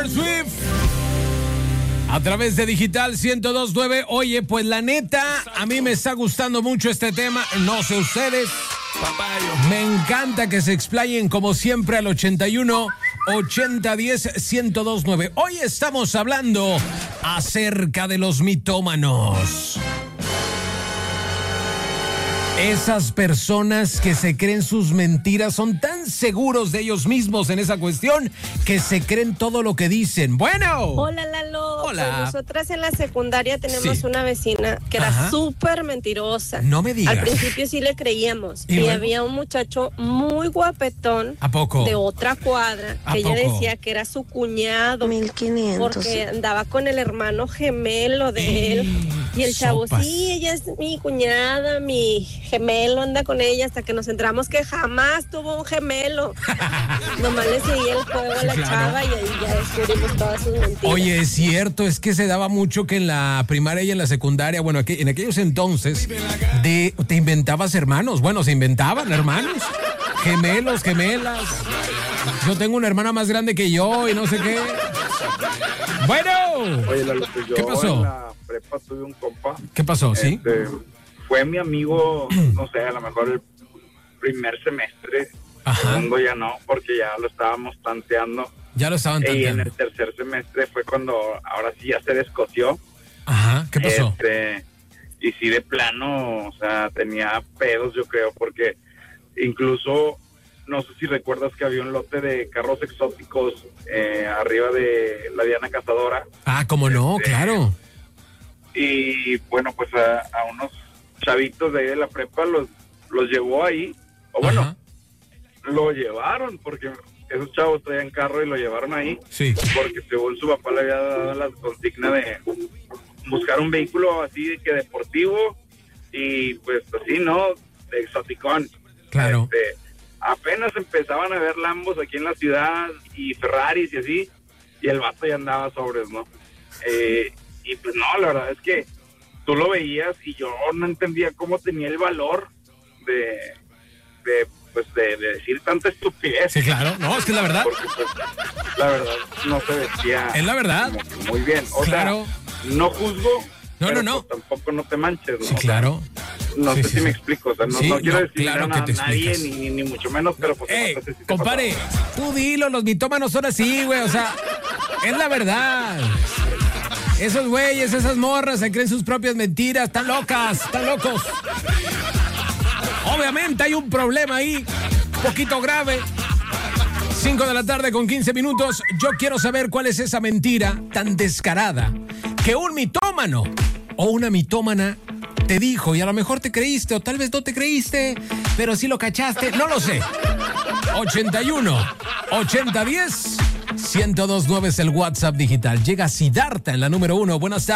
Taylor Swift. A través de Digital 102.9. Oye, pues la neta, a mí me está gustando mucho este tema. No sé ustedes. Me encanta que se explayen como siempre al 81 8010 1029. Hoy estamos hablando acerca de los mitómanos. Esas personas que se creen sus mentiras son tan seguros de ellos mismos en esa cuestión que se creen todo lo que dicen. Bueno. Hola, Lalo. Hola. Pues nosotras en la secundaria tenemos una vecina que era súper mentirosa. No me digas. Al principio sí le creíamos. Y había un muchacho muy guapetón. ¿A poco? De otra cuadra. Que ella decía que era su cuñado. 1500. Porque andaba con el hermano gemelo de él. Y el chavo, sí, ella es mi cuñada, mi gemelo, anda con ella, hasta que nos enteramos que jamás tuvo un gemelo. Nomás le seguía el juego a la chava y ahí ya descubrimos todas sus mentiras. Oye, es cierto, es que se daba mucho que en la primaria y en la secundaria, bueno, en aquellos entonces, te inventabas hermanos. Bueno, se inventaban hermanos, gemelos, gemelas. Yo tengo una hermana más grande que yo y no sé qué. Bueno. Oye, Lalo, pues yo ¿qué pasó? En la prepa tuve un compa. ¿Qué pasó? ¿Sí? Fue mi amigo, no sé, a lo mejor el primer semestre. Segundo ya no, porque ya lo estábamos tanteando. Ya lo estaban tanteando. Y en el tercer semestre fue cuando ahora sí ya se descoció. Ajá, ¿qué pasó? Y sí, de plano, o sea, tenía pedos, yo creo, porque incluso, no sé si recuerdas que había un lote de carros exóticos arriba de la Diana Cazadora. Ah, ¿cómo no? Claro. Y bueno, pues a unos chavitos de ahí de la prepa los llevó ahí, o bueno, lo llevaron, porque esos chavos traían carro y lo llevaron ahí. Sí. Porque según su papá le había dado la consigna de buscar un vehículo así de que deportivo y pues así, ¿no? De exoticón. Claro. Apenas empezaban a ver Lambos aquí en la ciudad y Ferraris y así, y el vato ya andaba sobres, ¿no? Y pues no, la verdad es que tú lo veías y yo no entendía cómo tenía el valor de decir tanta estupidez. Sí, claro. No, es que es la verdad. Porque pues, la verdad no se vestía. Es la verdad. Muy bien. O claro. sea, no juzgo. No, pero no. Pues, tampoco no te manches, ¿no? Sí, claro. No sí, sé si me explico. O sea, no quiero decir claro a que te nadie, explicas. ni mucho menos, pero pues. Ey, no sé si compadre, tú dilo, los mitómanos son así, güey. O sea, es la verdad. Esos güeyes, esas morras se creen sus propias mentiras. Están locas, están locos. Obviamente hay un problema ahí, un poquito grave. 5 de la tarde con 15 minutos. Yo quiero saber cuál es esa mentira tan descarada que un mitómano o una mitómana te dijo y a lo mejor te creíste o tal vez no te creíste, pero sí lo cachaste, no lo sé. 81 8010 1029 es el WhatsApp digital. Llega Siddhartha en la número 1. Buenas tardes.